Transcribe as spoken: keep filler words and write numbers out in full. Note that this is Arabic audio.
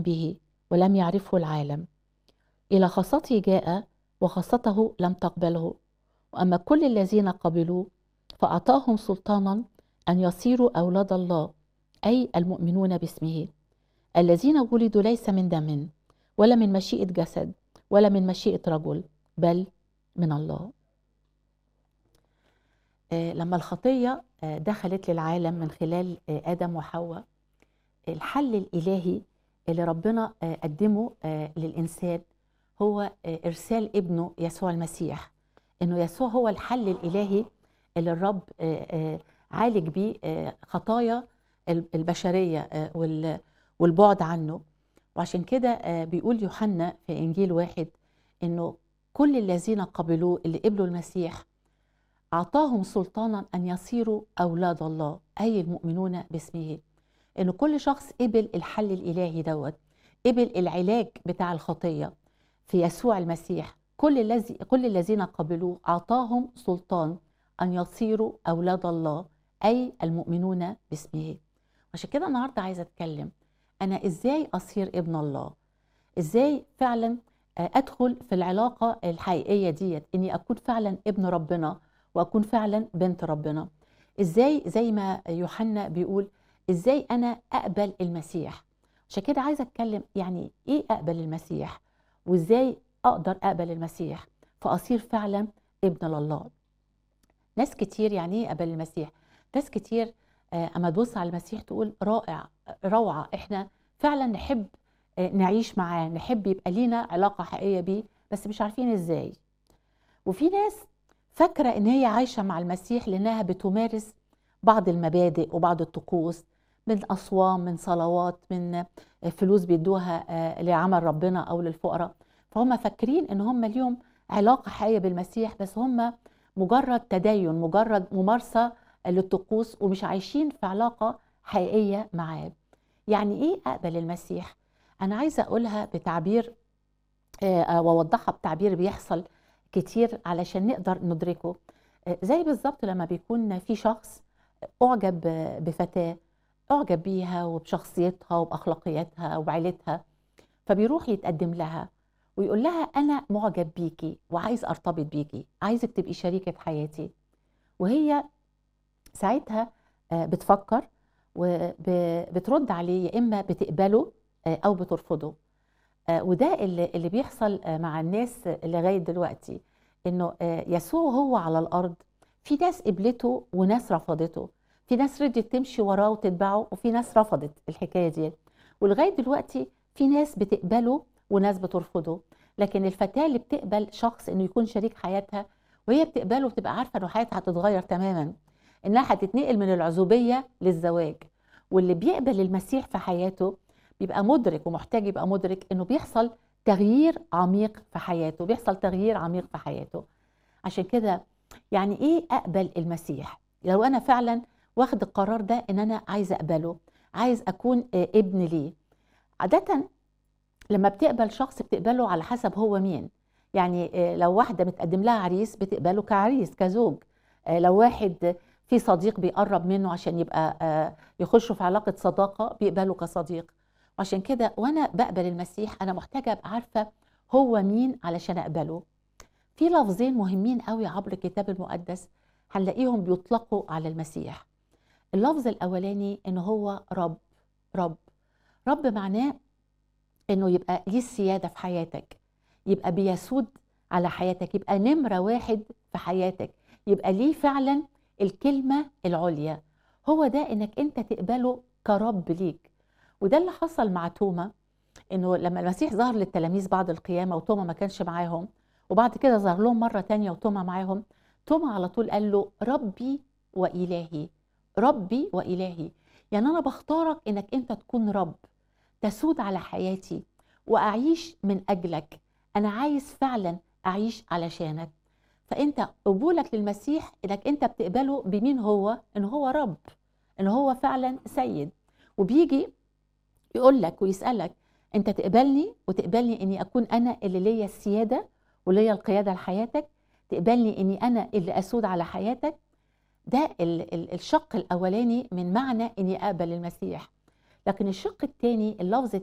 به ولم يعرفه العالم. إلى خاصته جاء وخاصته لم تقبله، وأما كل الذين قبلوه فأعطاهم سلطانا أن يصيروا أولاد الله، أي المؤمنون باسمه، الذين ولدوا ليس من دم ولا من مشيئة جسد ولا من مشيئة رجل بل من الله. آه لما الخطية آه دخلت للعالم من خلال آه آدم وحواء، الحل الإلهي اللي ربنا آه قدمه آه للإنسان هو آه إرسال ابنه يسوع المسيح. إنه يسوع هو الحل الإلهي اللي الرب آه آه عالج بيه آه خطايا البشرية آه والبعد عنه. وعشان كده آه بيقول يوحنا في إنجيل واحد إنه كل الذين قبلوه، اللي قبلوا المسيح، أعطاهم سلطانا أن يصيروا أولاد الله، أي المؤمنون باسمه. إنه كل شخص قبل الحل الإلهي دوت، قبل العلاج بتاع الخطية في يسوع المسيح. كل الذي كل الذين قبلوه أعطاهم سلطان أن يصيروا أولاد الله، أي المؤمنون باسمه. عشان كده النهارده عايزة أتكلم أنا إزاي أصير ابن الله، إزاي فعلا أدخل في العلاقة الحقيقية ديت، إني أكون فعلا ابن ربنا وأكون فعلا بنت ربنا. إزاي زي ما يوحنا بيقول إزاي أنا أقبل المسيح. عشان كده عايزة أتكلم يعني إيه أقبل المسيح، وإزاي أقدر أقبل المسيح فأصير فعلا ابن الله. ناس كتير يعني إيه أقبل المسيح؟ ناس كتير أما تبص على المسيح تقول رائع روعة، إحنا فعلا نحب نعيش معاه، نحب يبقى لينا علاقة حقيقية بيه، بس مش عارفين إزاي. وفي ناس فاكرة إن هي عايشة مع المسيح لأنها بتمارس بعض المبادئ وبعض الطقوس، من أصوام، من صلوات، من فلوس بيدوها لعمل ربنا أو للفقراء. فهم فاكرين إن هم اليوم علاقة حقيقية بالمسيح، بس هم مجرد تدين، مجرد ممارسة للطقوس، ومش عايشين في علاقة حقيقية معاه. يعني إيه أقبل المسيح؟ أنا عايزة أقولها بتعبير وأوضحها بتعبير بيحصل كتير علشان نقدر ندركه. زي بالظبط لما بيكون في شخص أعجب بفتاة، أعجب بيها وبشخصيتها وبأخلاقياتها وبعيلتها، فبيروح يتقدم لها ويقول لها أنا معجب بيكي وعايز أرتبط بيكي، عايزك تبقي شريكة حياتي. وهي ساعتها بتفكر وبترد عليه، يا إما بتقبله أو بترفضه. وده اللي, اللي بيحصل مع الناس لغاية دلوقتي، إنه يسوع هو على الأرض في ناس قبلته وناس رفضته، في ناس رضيت تمشي وراه وتتبعه، وفي ناس رفضت الحكاية دي. ولغاية دلوقتي في ناس بتقبله وناس بترفضه. لكن الفتاة اللي بتقبل شخص إنه يكون شريك حياتها، وهي بتقبله وتبقى عارفة إنه حياتها هتتغير تماما، إنها هتتنقل من العزوبية للزواج. واللي بيقبل المسيح في حياته بيبقى مدرك ومحتاج يبقى مدرك إنه بيحصل تغيير عميق في حياته، بيحصل تغيير عميق في حياته. عشان كده يعني إيه أقبل المسيح؟ لو أنا فعلا واخد القرار ده إن أنا عايز أقبله، عايز أكون ابن ليه. عادة لما بتقبل شخص بتقبله على حسب هو مين. يعني لو واحدة متقدم لها عريس بتقبله كعريس كزوج، لو واحد في صديق بيقرب منه عشان يبقى يخشوا في علاقة صداقة بيقبله كصديق. وعشان كده وانا بقبل المسيح انا محتاجه ابقى عارفه هو مين علشان اقبله. في لفظين مهمين قوي عبر الكتاب المقدس هنلاقيهم بيطلقوا على المسيح. اللفظ الاولاني انه هو رب. رب رب معناه انه يبقى ليه السياده في حياتك، يبقى بيسود على حياتك، يبقى نمره واحد في حياتك، يبقى ليه فعلا الكلمه العليا. هو ده انك انت تقبله كرب ليك. وده اللي حصل مع توما، انه لما المسيح ظهر للتلاميذ بعد القيامة وتوما ما كانش معاهم، وبعد كده ظهر لهم مرة تانية وتوما معاهم، توما على طول قال له ربي وإلهي. ربي وإلهي يعني أنا بختارك إنك أنت تكون رب، تسود على حياتي وأعيش من أجلك. أنا عايز فعلا أعيش علشانك. فأنت قبولك للمسيح إنك أنت بتقبله بمين هو، إنه هو رب، إنه هو فعلا سيد. وبيجي يقول لك ويسألك انت تقبلني وتقبلني اني اكون انا اللي ليا السيادة وليا القيادة لحياتك، تقبلني اني انا اللي اسود على حياتك. ده ال ال الشق الاولاني من معنى اني اقبل المسيح. لكن الشق الثاني، اللفظ